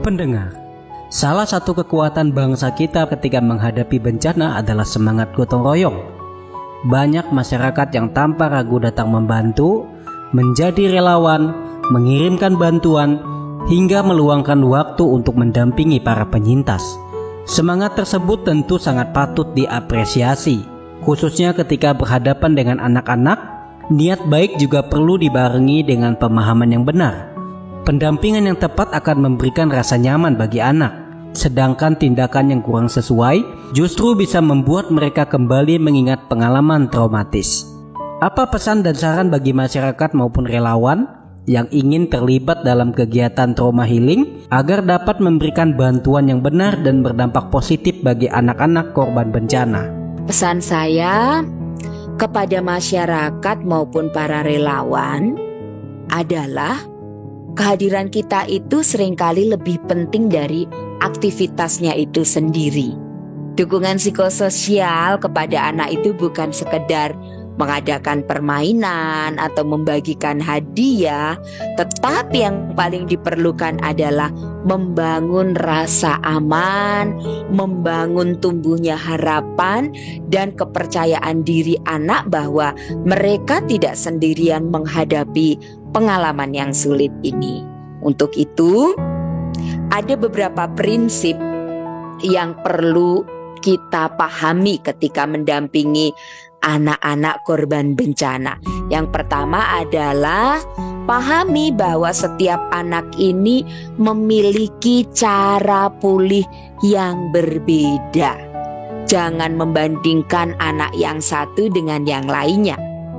Pendengar, salah satu kekuatan bangsa kita ketika menghadapi bencana adalah semangat gotong royong. Banyak masyarakat yang tanpa ragu datang membantu, menjadi relawan, mengirimkan bantuan, hingga meluangkan waktu untuk mendampingi para penyintas. Semangat tersebut tentu sangat patut diapresiasi, khususnya ketika berhadapan dengan anak-anak. Niat baik juga perlu dibarengi dengan pemahaman yang benar. Pendampingan yang tepat akan memberikan rasa nyaman bagi anak, sedangkan tindakan yang kurang sesuai justru bisa membuat mereka kembali mengingat pengalaman traumatis. Apa pesan dan saran bagi masyarakat maupun relawan yang ingin terlibat dalam kegiatan trauma healing agar dapat memberikan bantuan yang benar dan berdampak positif bagi anak-anak korban bencana? Pesan saya kepada masyarakat maupun para relawan adalah kehadiran kita itu seringkali lebih penting dari aktivitasnya itu sendiri. Dukungan psikososial kepada anak itu bukan sekedar mengadakan permainan atau membagikan hadiah, tetapi yang paling diperlukan adalah membangun rasa aman, membangun tumbuhnya harapan dan kepercayaan diri anak bahwa mereka tidak sendirian menghadapi pengalaman yang sulit ini. Untuk itu, ada beberapa prinsip yang perlu kita pahami ketika mendampingi anak-anak korban bencana. Yang pertama adalah pahami bahwa setiap anak ini memiliki cara pulih yang berbeda. Jangan membandingkan anak yang satu dengan yang lainnya.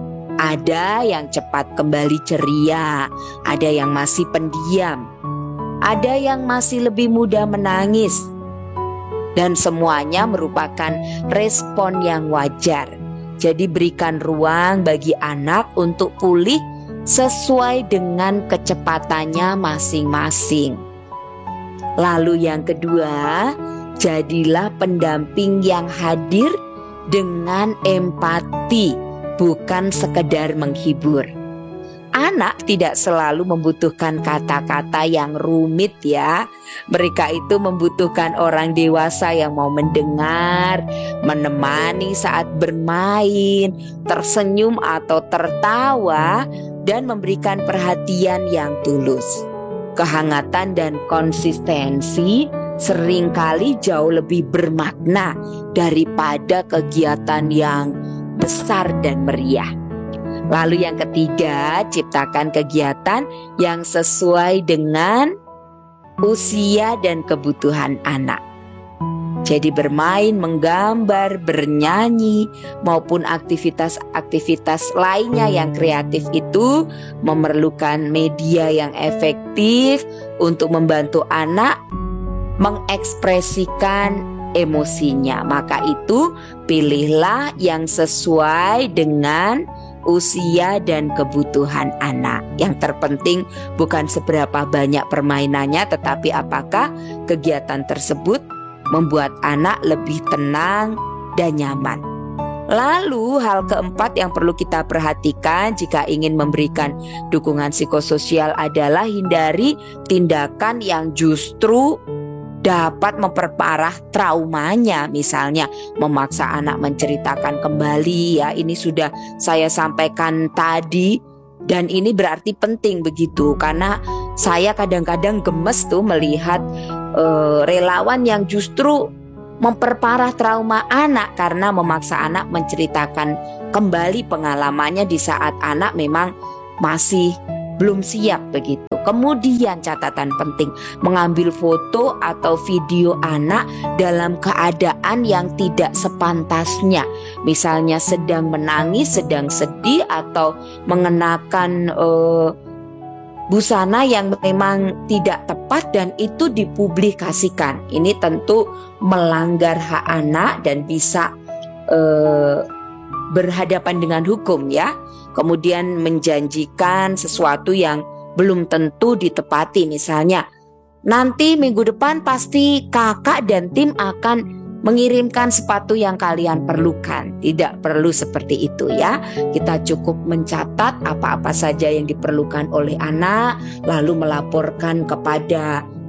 Ada yang cepat kembali ceria, ada yang masih pendiam, ada yang masih lebih mudah menangis. Dan semuanya merupakan respon yang wajar. Jadi berikan ruang bagi anak untuk pulih sesuai dengan kecepatannya masing-masing. Lalu yang kedua, jadilah pendamping yang hadir dengan empati, bukan sekedar menghibur. Anak tidak selalu membutuhkan kata-kata yang rumit ya. Mereka itu membutuhkan orang dewasa yang mau mendengar, menemani saat bermain, tersenyum atau tertawa, dan memberikan perhatian yang tulus. Kehangatan dan konsistensi seringkali jauh lebih bermakna daripada kegiatan yang besar dan meriah. Lalu yang ketiga, ciptakan kegiatan yang sesuai dengan usia dan kebutuhan anak. Jadi bermain, menggambar, bernyanyi, maupun aktivitas-aktivitas lainnya yang kreatif itu memerlukan media yang efektif untuk membantu anak mengekspresikan emosinya. Maka itu pilihlah yang sesuai dengan usia dan kebutuhan anak. Yang terpenting bukan seberapa banyak permainannya, tetapi apakah kegiatan tersebut membuat anak lebih tenang dan nyaman. Lalu hal keempat yang perlu kita perhatikan jika ingin memberikan dukungan psikososial adalah hindari tindakan yang justru dapat memperparah traumanya. Misalnya memaksa anak menceritakan kembali, ya ini sudah saya sampaikan tadi, dan ini berarti penting begitu, karena saya kadang-kadang gemes tuh melihat relawan yang justru memperparah trauma anak karena memaksa anak menceritakan kembali pengalamannya di saat anak memang masih belum siap begitu. Kemudian catatan penting, mengambil foto atau video anak dalam keadaan yang tidak sepantasnya. Misalnya sedang menangis, sedang sedih, atau mengenakan busana yang memang tidak tepat dan itu dipublikasikan. Ini tentu melanggar hak anak dan bisa berhadapan dengan hukum ya. Kemudian menjanjikan sesuatu yang belum tentu ditepati. Misalnya, nanti minggu depan pasti kakak dan tim akan mengirimkan sepatu yang kalian perlukan. Tidak perlu seperti itu ya. Kita cukup mencatat apa-apa saja yang diperlukan oleh anak, lalu melaporkan kepada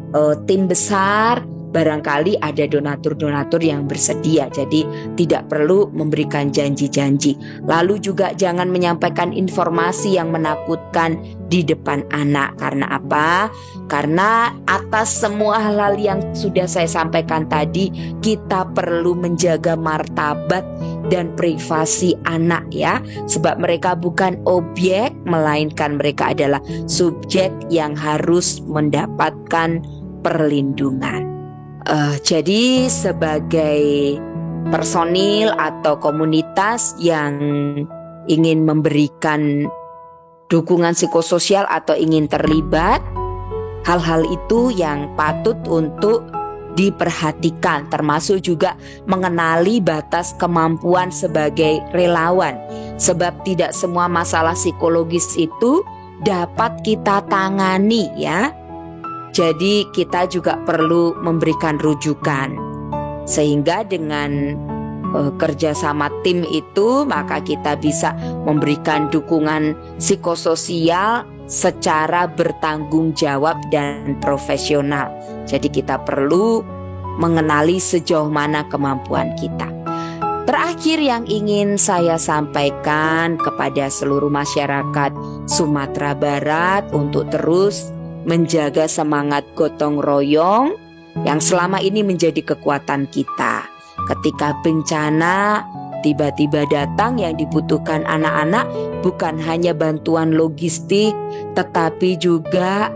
tim besar, barangkali ada donatur-donatur yang bersedia, jadi tidak perlu memberikan janji-janji. Lalu juga jangan menyampaikan informasi yang menakutkan di depan anak. Karena apa? Karena atas semua hal-hal yang sudah saya sampaikan tadi, kita perlu menjaga martabat dan privasi anak ya. Sebab mereka bukan objek, melainkan mereka adalah subjek yang harus mendapatkan perlindungan. Jadi sebagai personil atau komunitas yang ingin memberikan dukungan psikososial atau ingin terlibat, hal-hal itu yang patut untuk diperhatikan, termasuk juga mengenali batas kemampuan sebagai relawan. Sebab tidak semua masalah psikologis itu dapat kita tangani ya. Jadi kita juga perlu memberikan rujukan, sehingga dengan kerjasama tim itu maka kita bisa memberikan dukungan psikososial secara bertanggung jawab dan profesional. Jadi kita perlu mengenali sejauh mana kemampuan kita. Terakhir yang ingin saya sampaikan kepada seluruh masyarakat Sumatera Barat untuk terus menjaga semangat gotong royong yang selama ini menjadi kekuatan kita. Ketika bencana tiba-tiba datang, yang dibutuhkan anak-anak bukan hanya bantuan logistik, tetapi juga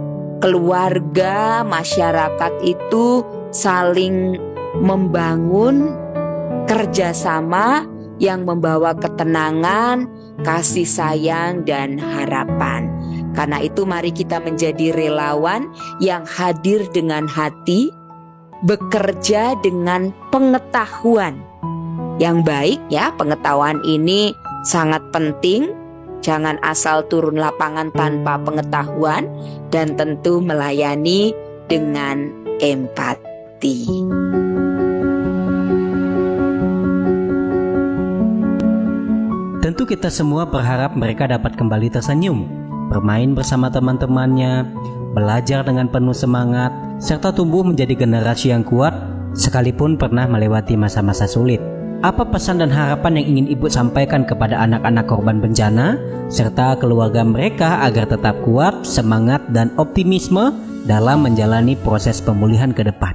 keluarga, masyarakat itu saling membangun kerjasama yang membawa ketenangan, kasih sayang, dan harapan. Karena itu mari kita menjadi relawan yang hadir dengan hati, bekerja dengan pengetahuan yang baik ya. Pengetahuan ini sangat penting. Jangan asal turun lapangan tanpa pengetahuan, dan tentu melayani dengan empati. Tentu kita semua berharap mereka dapat kembali tersenyum, bermain bersama teman-temannya, belajar dengan penuh semangat, serta tumbuh menjadi generasi yang kuat sekalipun pernah melewati masa-masa sulit. Apa pesan dan harapan yang ingin Ibu sampaikan kepada anak-anak korban bencana serta keluarga mereka agar tetap kuat, semangat, dan optimisme dalam menjalani proses pemulihan ke depan?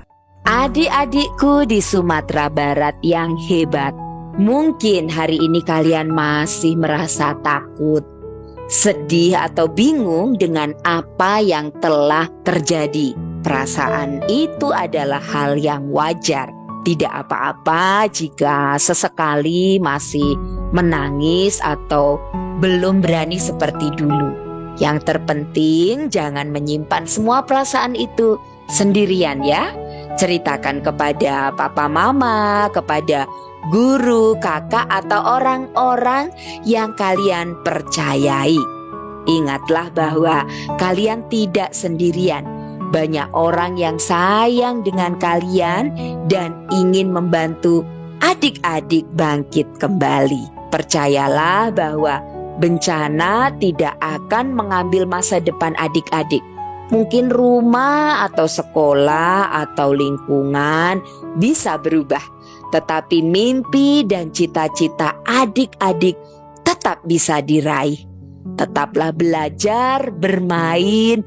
Adik-adikku di Sumatera Barat yang hebat, mungkin hari ini kalian masih merasa takut, sedih, atau bingung dengan apa yang telah terjadi. Perasaan itu adalah hal yang wajar. Tidak apa-apa jika sesekali masih menangis atau belum berani seperti dulu. Yang terpenting jangan menyimpan semua perasaan itu sendirian ya. Ceritakan kepada papa mama, kepada guru, kakak, atau orang-orang yang kalian percayai. Ingatlah bahwa kalian tidak sendirian. Banyak orang yang sayang dengan kalian dan ingin membantu adik-adik bangkit kembali. Percayalah bahwa bencana tidak akan mengambil masa depan adik-adik. Mungkin rumah atau sekolah atau lingkungan bisa berubah, tetapi mimpi dan cita-cita adik-adik tetap bisa diraih. Tetaplah belajar, bermain,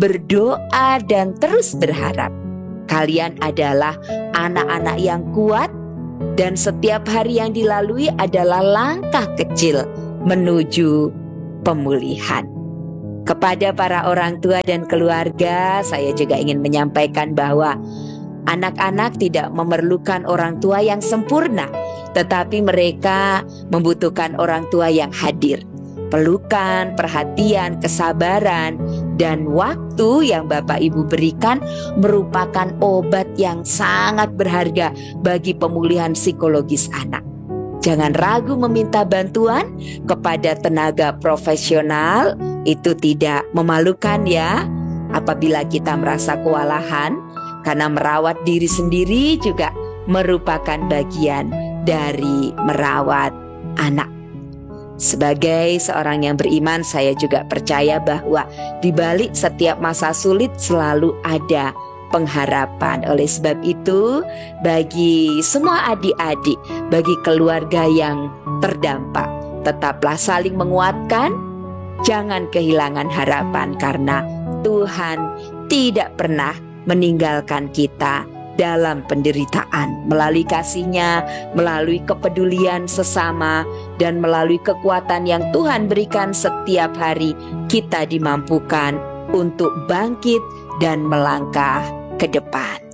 berdoa, dan terus berharap. Kalian adalah anak-anak yang kuat, dan setiap hari yang dilalui adalah langkah kecil menuju pemulihan. Kepada para orang tua dan keluarga, saya juga ingin menyampaikan bahwa anak-anak tidak memerlukan orang tua yang sempurna, tetapi mereka membutuhkan orang tua yang hadir. Pelukan, perhatian, kesabaran, dan waktu yang Bapak Ibu berikan merupakan obat yang sangat berharga bagi pemulihan psikologis anak. Jangan ragu meminta bantuan kepada tenaga profesional. Itu tidak memalukan ya, apabila kita merasa kewalahan, karena merawat diri sendiri juga merupakan bagian dari merawat anak. Sebagai seorang yang beriman, saya juga percaya bahwa di balik setiap masa sulit selalu ada pengharapan. Oleh sebab itu, bagi semua adik-adik, bagi keluarga yang terdampak, tetaplah saling menguatkan, jangan kehilangan harapan, karena Tuhan tidak pernah meninggalkan kita dalam penderitaan. Melalui kasih-Nya, melalui kepedulian sesama, dan melalui kekuatan yang Tuhan berikan setiap hari, kita dimampukan untuk bangkit dan melangkah ke depan.